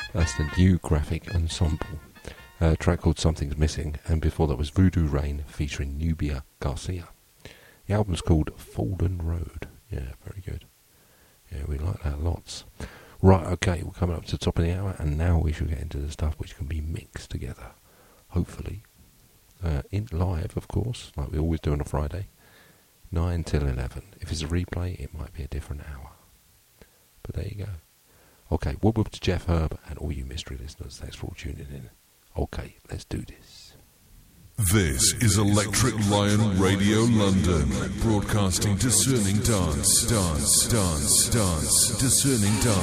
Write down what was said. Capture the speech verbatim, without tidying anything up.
That's the New Graphic Ensemble. A track called Something's Missing, and before that was Voodoo Rain featuring Nubia Garcia. The album's called Fallen Road. Yeah, very good. Yeah, we like that lots. Right, okay, we're coming up to the top of the hour, and now we should get into the stuff which can be mixed together, hopefully. Uh, in live, of course, like we always do on a Friday, nine till eleven. If it's a replay, it might be a different hour. But there you go. Okay, whoop whoop to Jeff Herb and all you mystery listeners. Thanks for all tuning in. Okay, let's do this. This is Electric Lion Radio London, broadcasting discerning dance, dance, dance, dance, discerning dance.